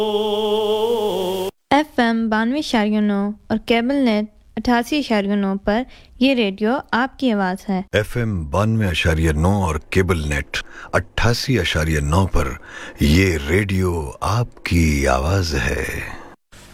FM 92.9 और cable net 88.9 पर ये रेडियो आपकी आवाज़ है। FM 92.9 और केबल नेट 88.9 पर ये रेडियो आपकी आवाज़ है।